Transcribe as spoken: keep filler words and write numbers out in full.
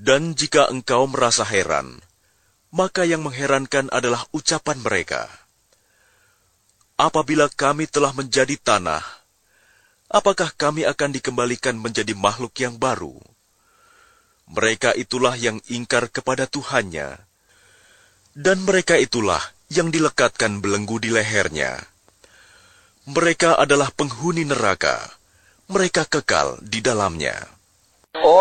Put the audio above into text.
Dan jika engkau merasa heran, maka yang mengherankan adalah ucapan mereka. Apabila kami telah menjadi tanah, apakah kami akan dikembalikan menjadi makhluk yang baru? Mereka itulah yang ingkar kepada Tuhannya, dan mereka itulah yang dilekatkan belenggu di lehernya. Mereka adalah penghuni neraka, mereka kekal di dalamnya.